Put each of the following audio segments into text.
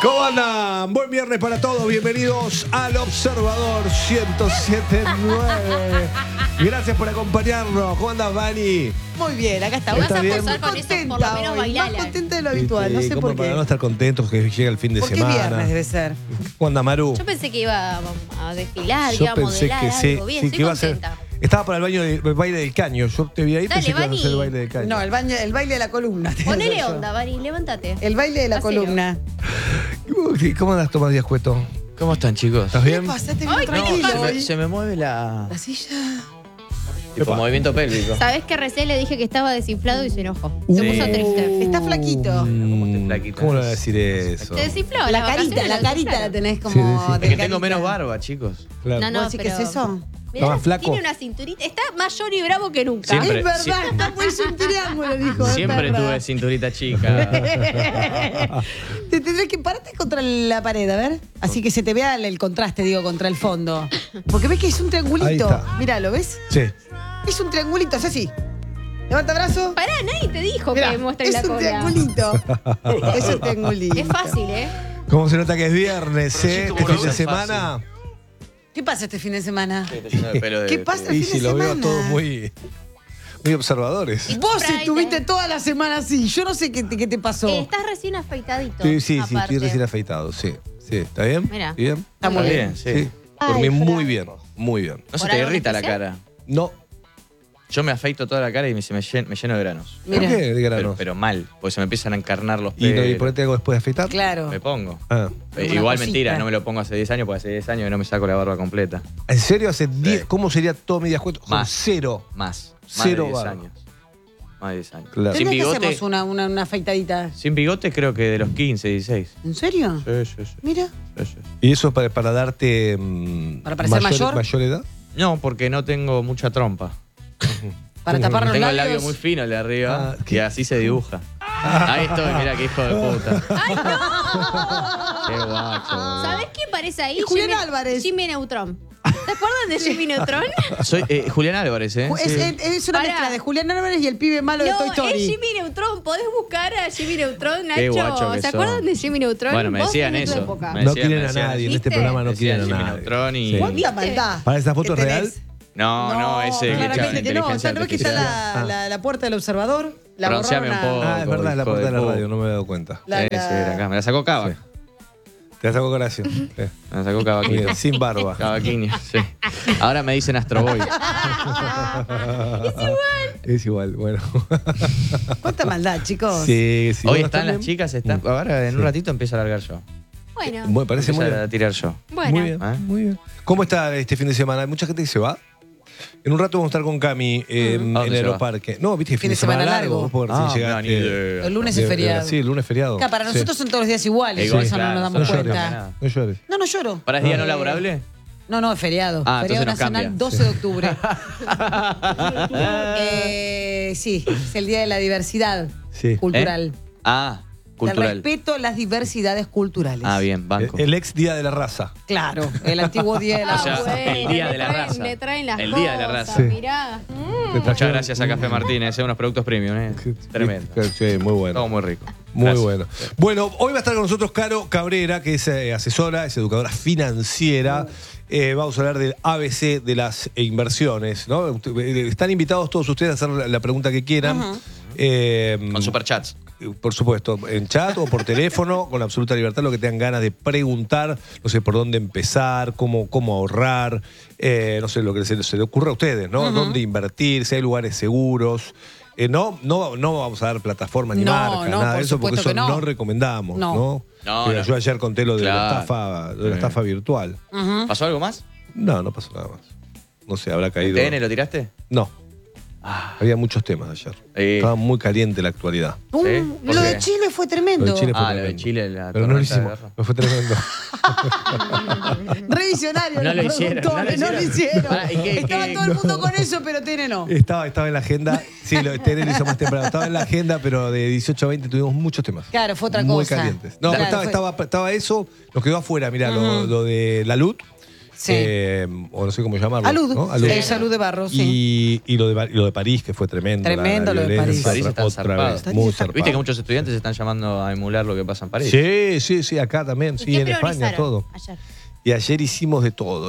¿Cómo andan? Buen viernes para todos. Bienvenidos al Observador 107.9. Gracias por acompañarnos. ¿Cómo andas, Vani? Muy bien, acá está. Vas a bien? posar con eso, por lo menos bailala. Más contenta de lo habitual, no sé ¿Cómo por para qué. no estar contentos que llega el fin de Porque semana? viernes debe ser. ¿Cómo anda, Maru? Yo pensé que iba a desfilar, que Yo iba a pensé modelar que sí, algo. Bien, sí, estoy que iba a ser. contenta. Estaba para el baile del caño. Yo te vi ahí, Dale, pensé que ibas a Vani. hacer el baile del caño. No, el baile de la columna. te Ponele digo yo. onda, Vani, levántate. El baile de la Hacelo. columna. ¿Cómo andas, Tomás Díaz Cueto? ¿Cómo están, chicos? ¿Estás ¿Qué bien? pasa? Te Ay, veo tranquilo no, hoy. Se me mueve la... La silla. Tipo Epa. movimiento pélvico. ¿Sabés que recién le dije que estaba desinflado y se enojó? Se Sí. puso triste. Está flaquito. ¿Cómo te flaquita? ¿Cómo le voy a decir eso? Se desinfló. La las carita vacaciones la desinflaron. tenés como. Sí, sí. de Es que tengo carita. menos barba, chicos. Claro. No, no, ¿Vos decís pero... qué es eso? Mirá, ¿Está más flaco? Tiene una cinturita. Está más Johnny Bravo que nunca. Siempre. Es verdad, está pues un triángulo, dijo. Siempre es verdad. tuve cinturita chica. Te tendrás que pararte contra la pared, a ver. Así que se te vea el contraste, digo, contra el fondo. Porque ves que es un Ahí triangulito. está. Mira, ¿lo ves? Sí. Es un triangulito, es así. Levanta brazo. Pará, nadie te dijo Mirá, que muestres es la un cola. triangulito. Es un triangulito. Es fácil, ¿eh? ¿Cómo se nota que es viernes, Pero sí, este como fin no de es semana? ¿Qué pasa este fin de semana? ¿Qué pasa? Y el fin si de lo veo semana. todos muy observadores. Vos Friday. estuviste toda la semana así. Yo no sé qué te pasó. Estás recién afeitadito. Sí, aparte. estoy recién afeitado, sí. Sí, ¿está bien? Mira. ¿Bien? Está muy bien. sí. Dormí Ay, muy Fran. bien, muy bien. ¿No se ¿Por te algo en irrita la especial? cara? No. Yo me afeito toda la cara y me lleno de granos. ¿Por Mira. qué de Pero, granos? pero mal, porque se me empiezan a encarnar los ¿Y pelos. ponete algo después de afeitar? Claro. Me pongo. Ah. Una Igual cosita. mentira, no me lo pongo hace 10 años, porque hace 10 años que no me saco la barba completa. ¿En serio? ¿Hace 10? ¿Cómo sería todo mi Cueto? Con Más. cero. Más Cero de 10 barba. años. Más de 10 años. Claro. Sin ¿Tendrías que bigote, hacemos una afeitadita? sin bigote creo que de los 15, 16. ¿En serio? Sí, sí, sí. Mira. Sí, sí. ¿Y eso es para darte ¿Para parecer mayor? mayor edad? No, porque no tengo mucha trompa. Para tapar los Tengo el labios. labio muy fino el de arriba Ah, y así se dibuja. Ahí estoy, mira qué hijo de puta. ¡Ay, no! Qué guacho. boludo. ¿Sabés qué parece ahí? Es Julián Álvarez. Jimmy Neutron. ¿Te acuerdan de Jimmy Neutron? Soy Julián Álvarez, ¿eh? Es una Pará. mezcla de Julián Álvarez y el pibe malo de No, Toy es Story. Jimmy Neutron. ¿Podés buscar a Jimmy Neutron, Qué guacho Nacho? que ¿Se son. acuerdan de Jimmy Neutron? Bueno, me Vos decían tenés tu eso. época. Me No decían, quieren a me decían. nadie, en este ¿Viste? programa no Me decían quieren a Jimmy nadie. Neutron y... Sí. ¿Cuánta ¿Viste? maldad? ¿Para esta foto que es real? tenés? No, ese que claramente echaron que no. O inteligencia sea, ¿no ves que está artificial. la puerta del observador? La Bronceame borraron un poco. Ah, es verdad, la hijo puerta de la puta. radio, no me he dado cuenta. La- Sí, era acá. Me la sacó Cava. Sí. Te la saco gracias. Sí. Me la sacó Muy Cavaquinho. bien, sin barba. Cavaquinho, sí. Ahora me dicen Astroboy. Es igual, bueno. ¿Cuánta maldad, chicos? Sí, sí. Hoy Bueno, están bien. las chicas, ahora en un ratito empiezo a largar yo. Bueno, Bueno, parece muy Empiezo bien. a tirar yo. bueno. Muy bien, ¿Eh? muy bien. ¿Cómo está este fin de semana? ¿Hay mucha gente que se va? En un rato vamos a estar con Cami en ¿A dónde el se va? Aeroparque. No, viste, fin de semana largo. Vos por recién no, llegaste. ni idea. El lunes es feriado. Sí, el lunes es feriado. Claro, para Sí. nosotros son todos los días iguales, Igual, por eso claro, no nos No damos nosotros llores, cuenta. no llores. No, no lloro. ¿Para es día no laborable? No, es feriado. Ah, Feriado entonces nos nacional, cambia. 12 de octubre. Sí, es el Día de la Diversidad Sí. Cultural. Ah, El cultural. respeto a las diversidades culturales. Ah, bien, banco. El ex Día de la Raza. Claro, el antiguo Día de la O sea, Raza. el día de la raza. Le traen las El cosas, día de la raza. Sí. Mirá. Muchas gracias a Café Martínez, unos productos premium, Tremendo. Sí, muy bueno. Todo muy rico. Muy Gracias. bueno. Bueno, hoy va a estar con nosotros Caro Cabrera, que es asesora, es educadora financiera. Vamos a hablar del ABC de las inversiones, ¿no? Están invitados todos ustedes a hacer la pregunta que quieran. Con superchats. Por supuesto, en chat o por teléfono, con absoluta libertad, lo que tengan ganas de preguntar, no sé por dónde empezar, cómo ahorrar, no sé, lo que se le ocurra a ustedes, ¿no? Dónde invertir, si hay lugares seguros. No vamos a dar plataformas ni No, marcas, no, nada por de eso, porque eso supuesto que no. no recomendamos, No. ¿no? No, Pero no. yo ayer conté lo de Claro. la estafa virtual. ¿Pasó algo más? No pasó nada más. No sé, habrá caído. ¿TN lo tiraste? No. Había muchos temas ayer. Sí. Estaba muy caliente la actualidad. ¿Sí? ¿Por Lo qué? de Chile fue tremendo. Lo de Chile fue Ah, lo de tremendo. Chile, la Pero no lo tormenta de hicimos. guerra. No fue tremendo. Revisionario. No los lo hicieron, productores, no lo hicieron. Pará, ¿y qué- Estaba qué- todo el mundo con eso, pero Tene no. Estaba en la agenda. Sí, TN lo hizo más temprano. Estaba en la agenda, pero de 18 a 20 tuvimos muchos temas. Claro, fue otra Muy cosa. calientes. No, Claro, estaba eso, nos quedó afuera, mirá, lo de la LUT Sí. O no sé cómo llamarlo. Alud. ¿no? Alud. Salud de Barro, sí. Y lo de París, que fue tremendo. Tremendo lo de París. París está otra zarpado. vez. Muy zarpado. Viste que muchos estudiantes se están llamando a emular lo que pasa en París. Sí, acá también, ¿Y sí, qué en España, priorizaron todo. ayer? Y ayer hicimos de todo,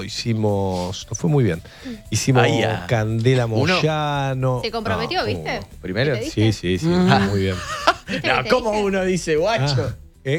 nos fue muy bien. Hicimos Ahí, ah. Candela Uno. Moyano. Se comprometió, No, ¿viste? ¿Primero? ¿Qué te dije? Sí, muy bien. ¿Viste que No, te ¿cómo dije? uno dice, guacho?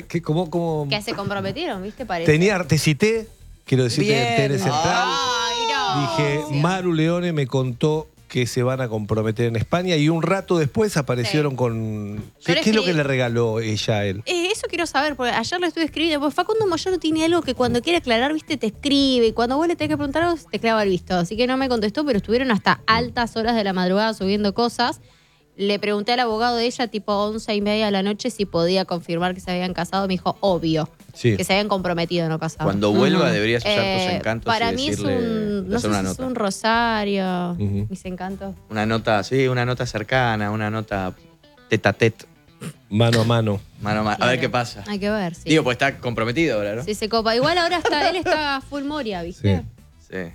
¿Cómo? Que se comprometieron, ¿viste? Parece. Te cité, quiero decirte, Bien. en Tele Central. Ay, no. Dije, Maru Leone me contó que se van a comprometer en España y un rato después aparecieron Sí. con... Yo ¿Qué le es lo que escribí- le regaló ella a él? Eso quiero saber, porque ayer lo estuve escribiendo. Porque Facundo Moyano tiene algo que cuando quiere aclarar, viste, te escribe. Y cuando vos le tenés que preguntar algo, te clava el visto. Así que no me contestó, pero estuvieron hasta altas horas de la madrugada subiendo cosas. Le pregunté al abogado de ella, tipo 11:30 de la noche, si podía confirmar que se habían casado. Me dijo, obvio, Sí. que se habían comprometido, no casado. Cuando vuelva deberías usar tus Eh, encantos para y mí es decirle, un, no hacer sé una si es nota. un rosario, Ujú. mis encantos. Una nota, sí, una nota cercana, una nota tete a tete. Mano a mano. Mano a mano. A ver qué pasa. Hay que ver, sí. Digo, pues está comprometido ahora, ¿no? Sí, se copa. Igual ahora él está full Moria, ¿viste? Sí. Sí.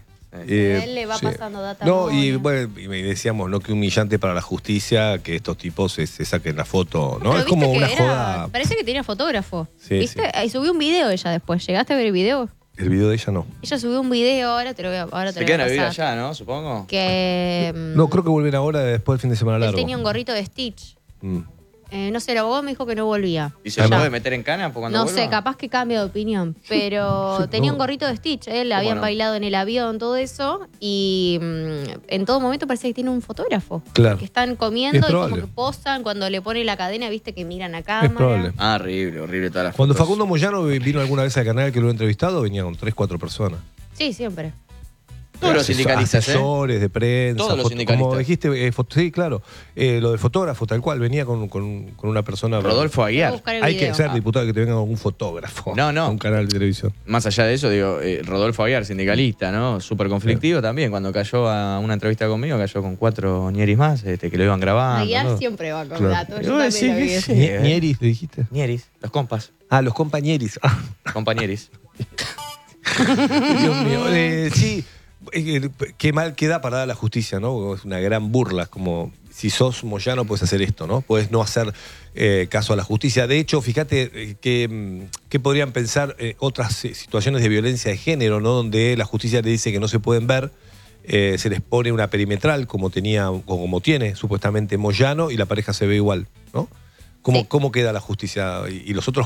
Él le va pasando data No, y Moria. bueno, y decíamos, no, que humillante para la justicia que estos tipos se saquen la foto, ¿no? Pero Es como viste una que joda. Parece que tenía fotógrafo. Sí, ¿Viste? sí. Y subió un video ella después. ¿Llegaste a ver el video? El video de ella no. Ella subió un video, ahora te lo voy a, ahora te Se lo voy a quedan a vivir pasar. allá, ¿no? Supongo. Que No, creo que vuelven ahora después del fin de semana él largo. tenía un gorrito de Stitch. Mm. No sé, el abogado me dijo que no volvía. ¿Y se Además- puede meter en cana por cuando No vuelva? sé, capaz que cambia de opinión. Pero tenía no. un gorrito de Stitch. Él habían no? bailado en el avión, todo eso. Y en todo momento parece que tiene un fotógrafo. Claro. Que están comiendo Es y como probable. que posan cuando le pone la cadena, viste que miran a Es cámara. probable. Ah, horrible todas las Cuando fotos. Facundo Moyano vino alguna vez al canal que lo he entrevistado, venían 3, 4 personas. Sí, siempre. Todos los sindicalistas, ¿eh? Asesores de prensa. Todos los sindicalistas. Como dijiste, sí, claro. Lo del fotógrafo, tal cual, venía con una persona. Rodolfo Voy a Aguiar. buscar el Hay video. que ser diputado que te venga un fotógrafo. No, no. A un canal de televisión. Más allá de eso, digo, Rodolfo Aguiar, sindicalista, ¿no? Súper conflictivo también. Cuando cayó a una entrevista conmigo, cayó con 4 ñeris más, que lo iban grabando. Aguiar ¿no? siempre va con Claro. datos. Yo Yo también decía lo vi que eso. sí. Ñeris, ¿le dijiste? ñeris, los compas, Ah, los compañeris. Ah, compañeris. Dios mío. Sí, qué mal queda parada la justicia, ¿no? Es una gran burla. Como si sos Moyano, puedes hacer esto, ¿no? Puedes no hacer caso a la justicia. De hecho, fíjate que podrían pensar otras situaciones de violencia de género, ¿no? Donde la justicia le dice que no se pueden ver. Se les pone una perimetral como tiene supuestamente Moyano y la pareja se ve igual, ¿no? ¿Cómo queda la justicia? Y los otros